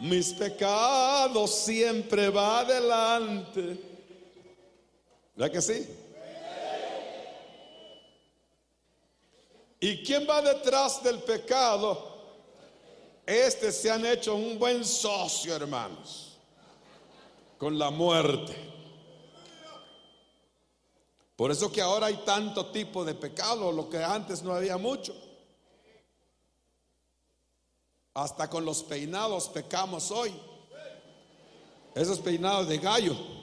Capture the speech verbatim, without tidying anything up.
mis pecados siempre va adelante. ¿Verdad que sí? ¿Y quién va detrás del pecado? Este se han hecho un buen socio, hermanos, con la muerte. Por eso que ahora hay tanto tipo de pecado, lo que antes no había mucho. Hasta con los peinados pecamos hoy. Esos peinados de gallo.